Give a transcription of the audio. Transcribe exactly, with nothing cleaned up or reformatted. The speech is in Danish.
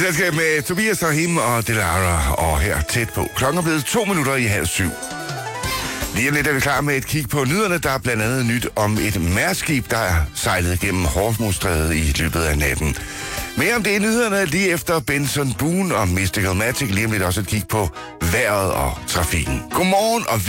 Jeg skal med Tobias Rahim og Delara, og her tæt på. Klokken er blevet to minutter i halv syv. Lige om lidt er vi klar med et kig på nyhederne. Der er blandt andet nyt om et mærskib, der er sejlet gennem Hormuzstrædet i løbet af natten. Mere om det i nyhederne lige efter Benson Boone og Mystical Magic. Lige om lidt også et kig på vejret og trafikken. Godmorgen og